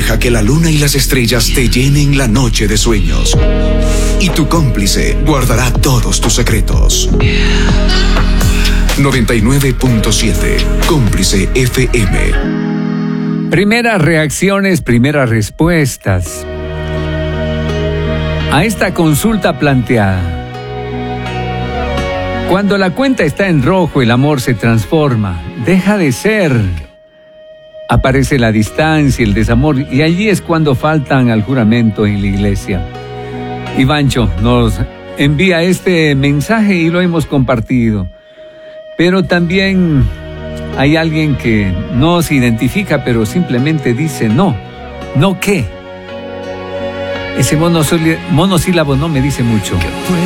Deja que la luna y las estrellas te llenen la noche de sueños. Y tu cómplice guardará todos tus secretos. 99.7 Cómplice FM. Primeras reacciones, primeras respuestas a esta consulta planteada. Cuando la cuenta está en rojo, el amor se transforma, deja de ser. Aparece la distancia, el desamor, y allí es cuando faltan al juramento en la iglesia. Ivancho nos envía este mensaje y lo hemos compartido. Pero también hay alguien que no se identifica, pero simplemente dice no. ¿No qué? Ese monosílabo no me dice mucho.